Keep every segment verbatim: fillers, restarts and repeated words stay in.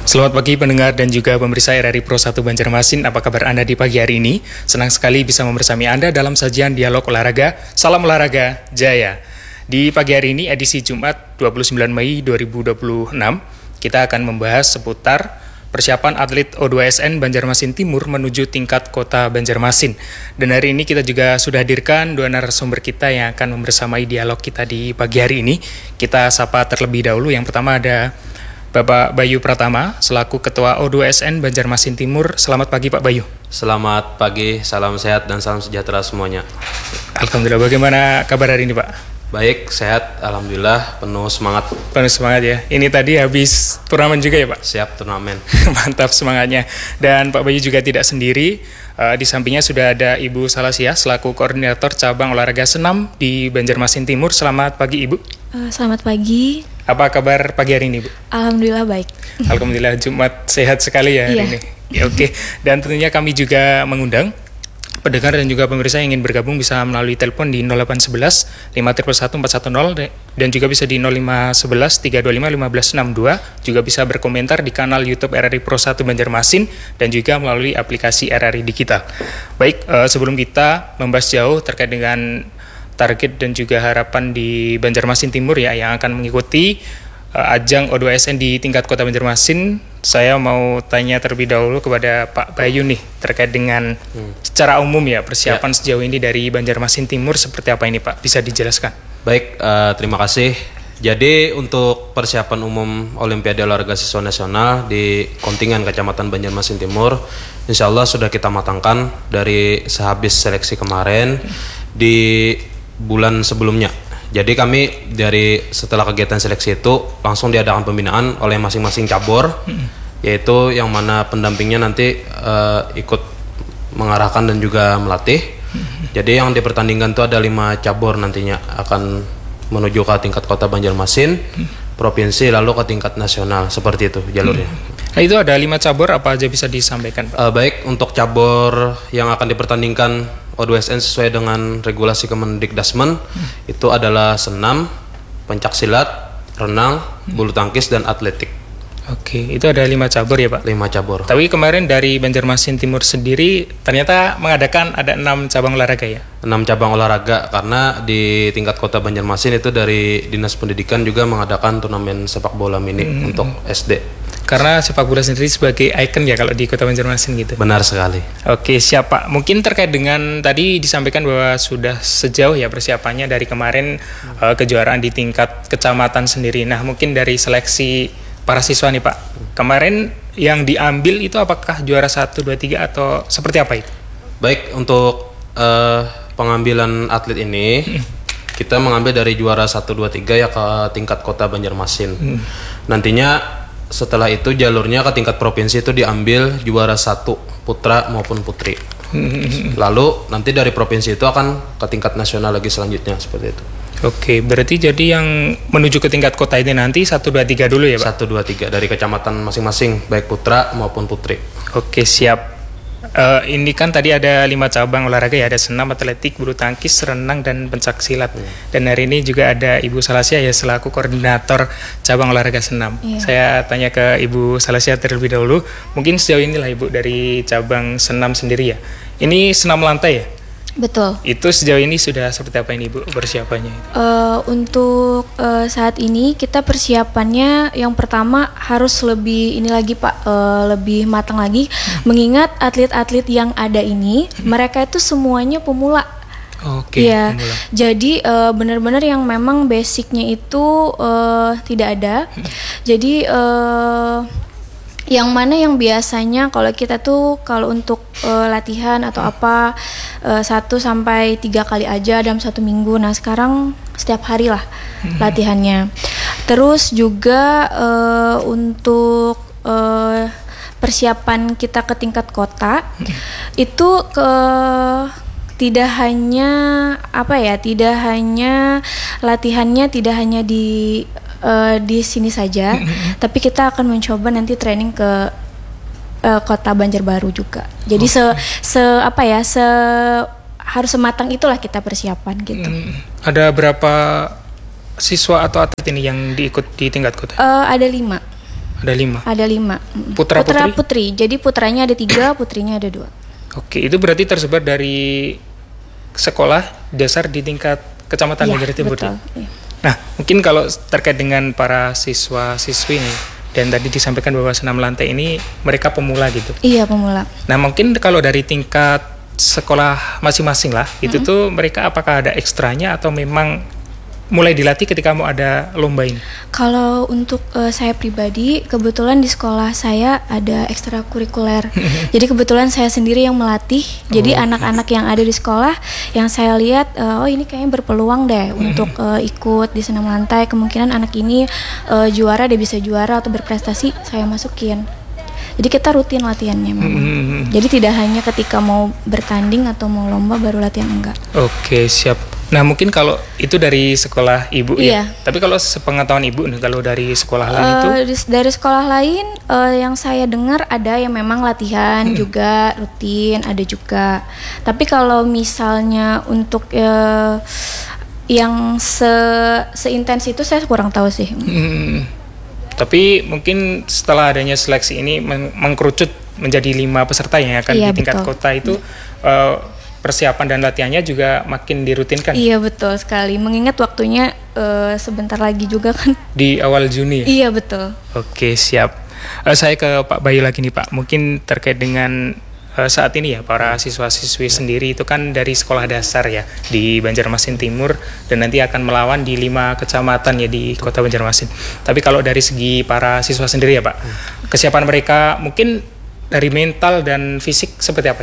Selamat pagi pendengar dan juga pemirsa R R I Pro satu Banjarmasin. Apa kabar Anda di pagi hari ini? Senang sekali bisa membersami Anda dalam sajian Dialog Olahraga. Salam Olahraga Jaya. Di pagi hari ini edisi Jumat dua puluh sembilan Mei dua ribu dua puluh enam, kita akan membahas seputar persiapan atlet O dua S N Banjarmasin Timur menuju tingkat kota Banjarmasin. Dan hari ini kita juga sudah hadirkan dua narasumber kita yang akan membersamai dialog kita di pagi hari ini. Kita sapa terlebih dahulu. Yang pertama ada Bapak Bayu Pratama, selaku Ketua O dua S N Banjarmasin Timur. Selamat pagi Pak Bayu. Selamat pagi, salam sehat dan salam sejahtera semuanya. Alhamdulillah, bagaimana kabar hari ini Pak? Baik, sehat, alhamdulillah, penuh semangat. Penuh semangat ya. Ini tadi habis turnamen juga ya Pak? Siap turnamen. Mantap semangatnya. Dan Pak Bayu juga tidak sendiri. Uh, di sampingnya sudah ada Ibu Salasia selaku Koordinator Cabang Olahraga Senam di Banjarmasin Timur. Selamat pagi Ibu. Uh, selamat pagi. Apa kabar pagi hari ini Bu? Alhamdulillah baik. Alhamdulillah, Jumat sehat sekali ya hari iya. ini. Ya, oke. Okay. Dan tentunya kami juga mengundang pendengar dan juga pemirsa yang ingin bergabung bisa melalui telepon di nol delapan satu satu lima satu satu empat satu nol dan juga bisa di nol lima satu satu tiga dua lima lima satu enam dua. Juga bisa berkomentar di kanal YouTube R R I Pro satu Banjarmasin dan juga melalui aplikasi R R I Digital. Baik, uh, sebelum kita membahas jauh terkait dengan target dan juga harapan di Banjarmasin Timur ya yang akan mengikuti uh, ajang O dua S N di tingkat kota Banjarmasin, saya mau tanya terlebih dahulu kepada Pak Bayu nih terkait dengan hmm. secara umum ya persiapan ya. Sejauh ini dari Banjarmasin Timur seperti apa ini Pak? Bisa dijelaskan? Baik, uh, terima kasih. Jadi untuk persiapan umum Olimpiade Olahraga Siswa Nasional di kontingen Kecamatan Banjarmasin Timur, insya Allah sudah kita matangkan dari sehabis seleksi kemarin di bulan sebelumnya. Jadi kami dari setelah kegiatan seleksi itu langsung diadakan pembinaan oleh masing-masing cabur, hmm. yaitu yang mana pendampingnya nanti uh, ikut mengarahkan dan juga melatih. Hmm. Jadi yang dipertandingkan itu ada lima cabur nantinya akan menuju ke tingkat kota Banjarmasin, hmm. provinsi lalu ke tingkat nasional, seperti itu jalurnya. Hmm. Nah, itu ada lima cabur, apa aja bisa disampaikan Pak? Uh, baik, untuk cabur yang akan dipertandingkan O dua S N sesuai dengan regulasi Kemendikdasmen hmm. itu adalah senam, pencaksilat, renang, hmm. bulu tangkis dan atletik. Oke, itu ada lima cabur ya Pak? Lima cabur. Tapi kemarin dari Banjarmasin Timur sendiri ternyata mengadakan ada enam cabang olahraga ya? Enam cabang olahraga karena di tingkat kota Banjarmasin itu dari Dinas Pendidikan juga mengadakan turnamen sepak bola mini hmm. untuk S D. Karena sepak bola sendiri sebagai ikon ya kalau di kota Banjarmasin gitu. Benar sekali. Oke, siap Pak. Mungkin terkait dengan tadi disampaikan bahwa sudah sejauh ya persiapannya dari kemarin hmm. uh, kejuaraan di tingkat kecamatan sendiri. Nah, mungkin dari seleksi para siswa nih Pak. Kemarin yang diambil itu apakah juara satu, dua, tiga atau seperti apa itu? Baik, untuk uh, pengambilan atlet ini hmm. kita mengambil dari juara satu, dua, tiga ya ke tingkat kota Banjarmasin. Hmm. Nantinya setelah itu jalurnya ke tingkat provinsi itu diambil juara satu putra maupun putri. Lalu nanti dari provinsi itu akan ke tingkat nasional lagi selanjutnya seperti itu. Oke, berarti jadi yang menuju ke tingkat kota ini nanti satu, dua, tiga dulu ya Pak? satu, dua, tiga dari kecamatan masing-masing baik putra maupun putri. Oke, siap. Uh, ini kan tadi ada lima cabang olahraga ya, ada senam, atletik, bulu tangkis, renang, dan pencaksilat. Hmm. Dan hari ini juga ada Ibu Salasia ya selaku koordinator cabang olahraga senam. Iya. Saya tanya ke Ibu Salasia terlebih dahulu. Mungkin sejauh inilah Ibu dari cabang senam sendiri ya. Ini senam lantai ya? Betul. Itu sejauh ini sudah seperti apa ini Bu persiapannya? Uh, untuk uh, saat ini kita persiapannya yang pertama harus lebih ini lagi Pak, uh, lebih matang lagi. Hmm. Mengingat atlet-atlet yang ada ini hmm. mereka itu semuanya pemula. Oke. Okay, ya, jadi uh, benar-benar yang memang basicnya itu uh, tidak ada. Hmm. Jadi uh, yang mana yang biasanya kalau kita tuh kalau untuk uh, latihan atau apa uh, satu sampai tiga kali aja dalam satu minggu. Nah sekarang setiap hari lah hmm. latihannya. Terus juga uh, untuk uh, persiapan kita ke tingkat kota hmm. itu ke tidak hanya apa ya, tidak hanya latihannya tidak hanya di uh, di sini saja, mm-hmm. tapi kita akan mencoba nanti training ke uh, kota Banjarbaru juga. Jadi okay. se se apa ya, se harus sematang itulah kita persiapan gitu. Hmm. Ada berapa siswa atau atlet ini yang diikut di tingkat kota? Uh, ada lima. Ada lima. Ada lima. Mm. Putra, Putra putri? putri. Jadi putranya ada tiga, putrinya ada dua. Oke, itu berarti tersebar dari sekolah dasar di tingkat kecamatan Iya, Banjar Timur. betul. Iya. Nah, mungkin kalau terkait dengan para siswa-siswi nih, dan tadi disampaikan bahwa senam lantai ini mereka pemula gitu. Iya, pemula. Nah, mungkin kalau dari tingkat sekolah masing-masing lah, itu tuh mereka apakah ada ekstranya atau memang mulai dilatih ketika mau ada lomba ini? Kalau untuk uh, saya pribadi, kebetulan di sekolah saya ada ekstrakurikuler. Jadi kebetulan saya sendiri yang melatih. Jadi Oh, anak-anak yang ada di sekolah yang saya lihat, uh, oh ini kayaknya berpeluang deh untuk uh, ikut di senam lantai. Kemungkinan anak ini uh, juara, dia bisa juara atau berprestasi, saya masukin. Jadi kita rutin latihannya memang. Hmm. Jadi tidak hanya ketika mau bertanding atau mau lomba baru latihan, enggak. Oke, siap. Nah, mungkin kalau itu dari sekolah ibu Iya. ya. Tapi kalau sepengetahuan ibu nih, kalau dari sekolah lain itu, Eh, di- dari sekolah lain eh, yang saya dengar ada yang memang latihan juga rutin, ada juga. Tapi kalau misalnya untuk eh, yang se seintens itu saya kurang tahu sih. hmm, tapi mungkin setelah adanya seleksi ini meng- mengkerucut menjadi lima peserta yang akan Iya, di tingkat betul. kota itu, eh, persiapan dan latihannya juga makin dirutinkan Iya betul sekali. Mengingat waktunya eh, sebentar lagi juga kan. di awal Juni ya? Iya betul. Oke, siap. Eh, saya ke Pak Bayu lagi nih Pak. Mungkin terkait dengan eh, saat ini ya para siswa-siswi sendiri itu kan dari sekolah dasar ya di Banjarmasin Timur dan nanti akan melawan di lima kecamatan ya di Kota Banjarmasin. Tapi kalau dari segi para siswa sendiri ya Pak, kesiapan mereka mungkin dari mental dan fisik seperti apa?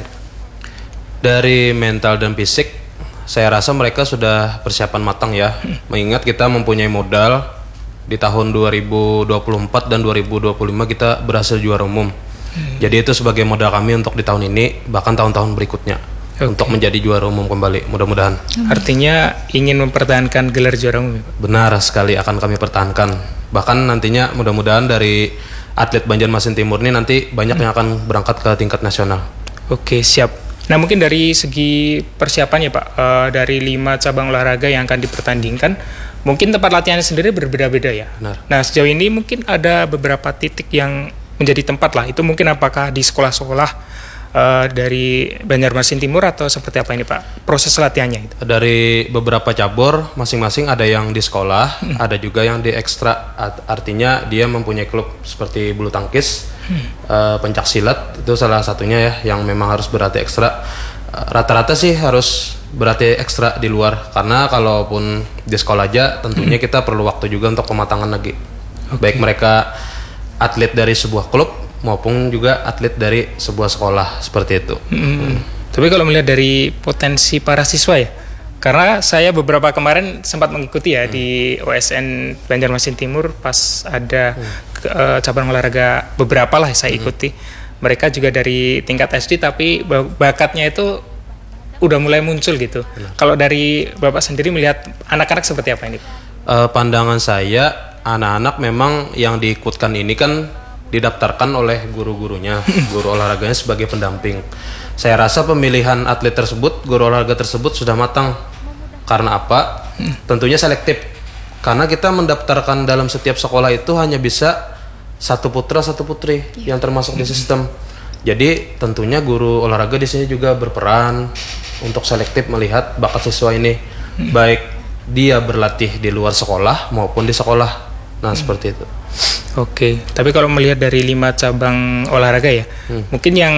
Dari mental dan fisik, saya rasa mereka sudah persiapan matang ya. Mengingat kita mempunyai modal di tahun dua ribu dua puluh empat dan dua ribu dua puluh lima kita berhasil juara umum. Jadi itu sebagai modal kami untuk di tahun ini bahkan tahun-tahun berikutnya Oke. untuk menjadi juara umum kembali. Mudah-mudahan. Artinya ingin mempertahankan gelar juara umum ya, Pak? Benar sekali akan kami pertahankan. Bahkan nantinya mudah-mudahan dari atlet Banjarmasin Timur ini nanti banyak yang akan berangkat ke tingkat nasional. Oke, siap. Nah, mungkin dari segi persiapannya Pak, eh, dari lima cabang olahraga yang akan dipertandingkan, mungkin tempat latihannya sendiri berbeda-beda ya. Benar. Nah, sejauh ini mungkin ada beberapa titik yang menjadi tempat lah. Itu mungkin apakah di sekolah-sekolah eh, dari Banjarmasin Timur atau seperti apa ini Pak? Proses latihannya itu. Dari beberapa cabur masing-masing ada yang di sekolah, ada juga yang di ekstra. Art- Artinya dia mempunyai klub seperti bulu tangkis, eh, pencak silat itu salah satunya ya yang memang harus berlatih ekstra. Eh, Rata-rata sih harus berlatih ekstra di luar karena kalaupun di sekolah aja tentunya kita perlu waktu juga untuk pematangan lagi. Baik mereka atlet dari sebuah klub maupun juga atlet dari sebuah sekolah seperti itu. Hmm. Tapi kalau melihat dari potensi para siswa ya, karena saya beberapa kemarin sempat mengikuti ya di O S N Banjarmasin Timur pas ada ke- eh, cabang olahraga beberapa lah saya ikuti. Mereka juga dari tingkat S D tapi ba- bakatnya itu udah mulai muncul gitu. Kalau dari Bapak sendiri melihat anak-anak seperti apa ini? Eh, pandangan saya anak-anak memang yang diikutkan ini kan didaftarkan oleh guru-gurunya, guru olahraganya sebagai pendamping. Saya rasa pemilihan atlet tersebut, guru olahraga tersebut sudah matang. Karena apa? Tentunya selektif. Karena kita mendaftarkan dalam setiap sekolah itu hanya bisa satu putra satu putri yang termasuk di sistem. Jadi tentunya guru olahraga di sini juga berperan untuk selektif melihat bakat siswa ini, baik dia berlatih di luar sekolah maupun di sekolah. Nah seperti itu. Oke, tapi kalau melihat dari lima cabang olahraga ya, mungkin yang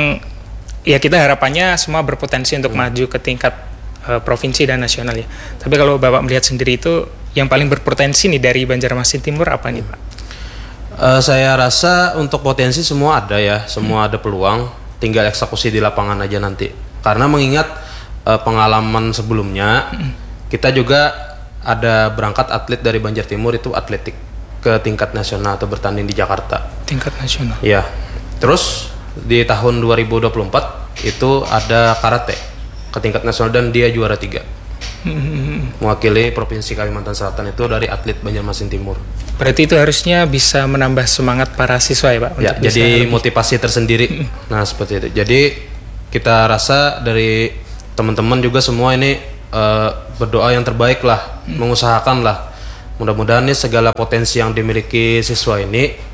ya kita harapannya semua berpotensi untuk maju ke tingkat eh, provinsi dan nasional ya. Tapi kalau Bapak melihat sendiri itu yang paling berpotensi nih dari Banjarmasin Timur apa nih Pak? Eh, saya rasa untuk potensi semua ada ya, semua ada peluang, tinggal eksekusi di lapangan aja nanti. Karena mengingat eh, pengalaman sebelumnya, kita juga ada berangkat atlet dari Banjar Timur itu atletik ke tingkat nasional atau bertanding di Jakarta. Tingkat nasional. Ya, terus di tahun dua ribu dua puluh empat itu ada karate ke tingkat nasional dan dia juara tiga. Mewakili Provinsi Kalimantan Selatan itu dari atlet Banjarmasin Timur. Berarti itu harusnya bisa menambah semangat para siswa ya Pak? Ya, untuk bisa jadi lebih- motivasi tersendiri. Nah, seperti itu. Jadi kita rasa dari teman-teman juga semua ini eh, berdoa yang terbaik lah, mengusahakan lah. Mudah-mudahan nih segala potensi yang dimiliki siswa ini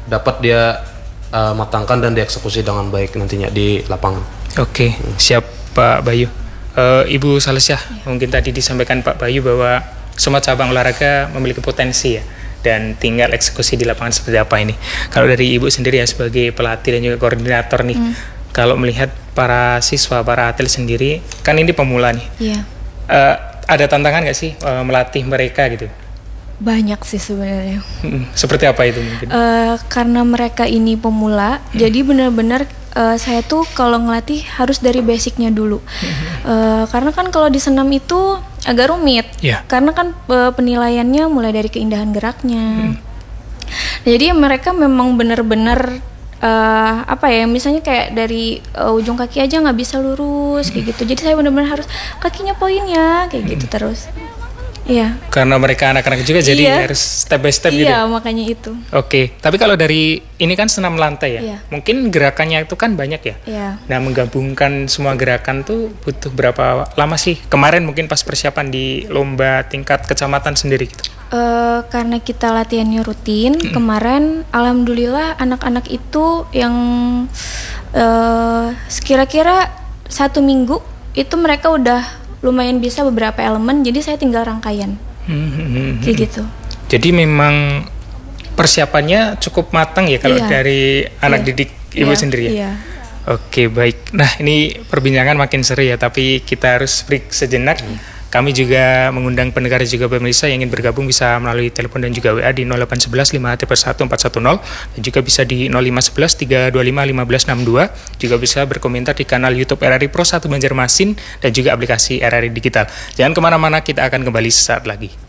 dapat dia uh, matangkan dan dieksekusi dengan baik nantinya di lapangan. Oke, siap Pak Bayu. Uh, Ibu Salesiah, ya. Mungkin tadi disampaikan Pak Bayu bahwa semua cabang olahraga memiliki potensi ya, dan tinggal eksekusi di lapangan seperti apa ini. Kalau dari Ibu sendiri ya sebagai pelatih dan juga koordinator nih, hmm. kalau melihat para siswa, para atlet sendiri, kan ini pemula nih. Iya. Uh, ada tantangan nggak sih uh, melatih mereka gitu? Banyak sih sebenarnya. Hmm, seperti apa itu mungkin? Uh, karena mereka ini pemula, hmm. jadi benar-benar uh, saya tuh kalau ngelatih harus dari basicnya dulu. Hmm. Uh, karena kan kalau di senam itu agak rumit, yeah. karena kan uh, penilaiannya mulai dari keindahan geraknya. Hmm. Jadi mereka memang benar-benar uh, apa ya? Misalnya kayak dari uh, ujung kaki aja nggak bisa lurus hmm. kayak gitu. Jadi saya benar-benar harus kakinya poinnya kayak hmm. gitu terus. Iya. Karena mereka anak-anak juga jadi iya. harus step by step iya, gitu. Iya, makanya itu. Oke, tapi kalau dari ini kan senam lantai ya. Iya. Mungkin gerakannya itu kan banyak ya. Iya. Nah, menggabungkan semua gerakan tuh butuh berapa lama sih? Kemarin mungkin pas persiapan di lomba tingkat kecamatan sendiri gitu. Uh, karena kita latihannya rutin, hmm. kemarin alhamdulillah anak-anak itu yang uh, sekira-kira satu minggu itu mereka udah lumayan bisa beberapa elemen, jadi saya tinggal rangkaian hmm, kayak gitu. Jadi memang persiapannya cukup matang ya kalau iya. dari anak iya. didik Ibu iya. sendiri ya. Iya. Oke, baik. Nah, ini perbincangan makin seru ya, tapi kita harus break sejenak. Hmm. Kami juga mengundang pendengar juga pemirsa yang ingin bergabung bisa melalui telepon dan juga W A di nol delapan satu satu lima satu empat satu nol dan juga bisa di nol lima satu satu tiga dua lima lima enam dua. Juga bisa berkomentar di kanal YouTube R R I Pro satu Banjarmasin dan juga aplikasi R R I Digital. Jangan kemana-mana, kita akan kembali sesaat lagi.